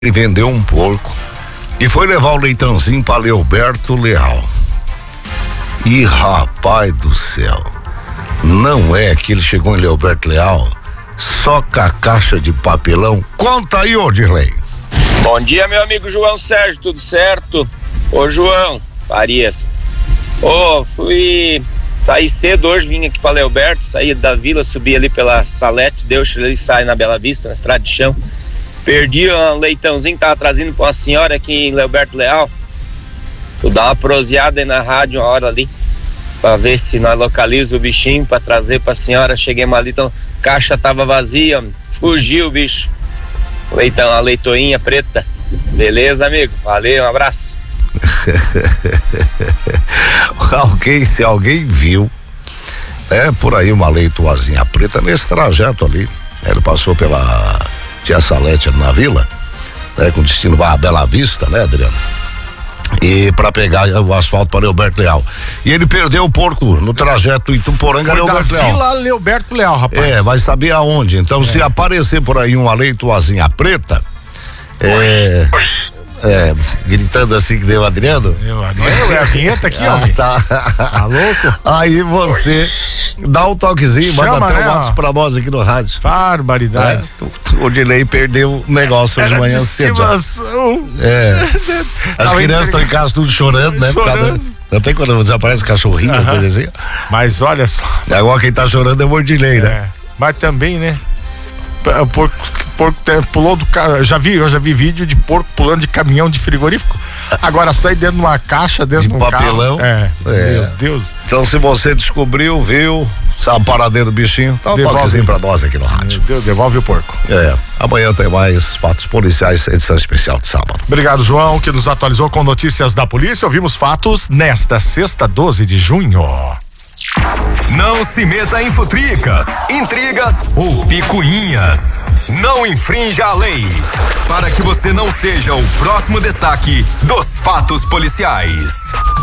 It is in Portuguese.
Ele vendeu um porco e foi levar o leitãozinho para Leoberto Leal. E rapaz do céu, não é que ele chegou em Leoberto Leal só com a caixa de papelão? Conta aí, ô Dirley. Bom dia, meu amigo João Sérgio, tudo certo? Ô João, Farias. Saí cedo hoje, vim aqui para Leoberto, saí da vila, subi ali pela Salete, Deus ali sai na Bela Vista, na estrada de chão. Perdi um leitãozinho, tava trazendo pra uma senhora aqui em Leoberto Leal. Tu dá uma proseada aí na rádio uma hora ali, pra ver se nós localizamos o bichinho, pra trazer pra senhora. Cheguei ali, então a caixa tava vazia, fugiu o bicho. Leitão, a leitoinha preta. Beleza, amigo? Valeu, um abraço. Se alguém viu, por aí uma leitoazinha preta nesse trajeto ali. Ele passou pela Tia Salete ali na vila, com destino a Bela Vista, né, Adriano? E para pegar o asfalto para Leoberto Leal. E ele perdeu o porco no trajeto Ituporanga Leoberto Leal. Vila Leoberto Leal, rapaz. Vai saber aonde. Então, se aparecer por aí uma leitoazinha preta, gritando assim que deu o Adriano. É a vinheta aqui, ó. Tá louco? Aí você dá um toquezinho, manda até um WhatsApp pra nós aqui no rádio. Barbaridade. O Dilei perdeu o negócio hoje de manhã cedo. As crianças estão em casa tudo chorando, né? Até quando desaparece cachorrinho, coisa assim. Mas olha só. Agora quem tá chorando é o Ordilei, né? Mas também, né? O porco pulou do carro. Eu já vi vídeo de porco pulando de caminhão de frigorífico. Agora sai dentro de uma caixa, dentro de um papelão. Meu Deus. Então, se você descobriu, viu, sabe a paradeira do bichinho, dá um toquezinho pra nós aqui no rádio. Meu Deus, devolve o porco. Amanhã tem mais fatos policiais, edição especial de sábado. Obrigado, João, que nos atualizou com notícias da polícia. Ouvimos fatos nesta sexta, 12 de junho. Não se meta em futricas, intrigas ou picuinhas. Não infrinja a lei, para que você não seja o próximo destaque dos fatos policiais.